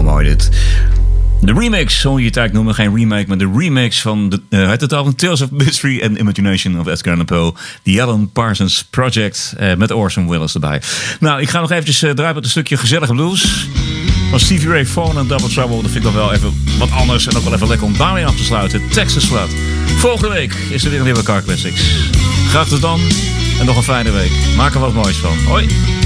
mooi dit. De remix, zo moet je het eigenlijk noemen. Geen remake, maar de remix van het album Tales of Mystery and Imagination of Edgar Allan Poe. The Alan Parsons Project met Orson Welles erbij. Nou, ik ga nog eventjes draaien met een stukje gezellige blues. Van Stevie Ray Vaughan en Double Trouble. Dat vind ik nog wel even wat anders en ook wel even lekker om daarmee af te sluiten. Texas Flood. Volgende week is er weer een nieuwe Car Classics. Graag tot dan en nog een fijne week. Maak er wat moois van. Hoi!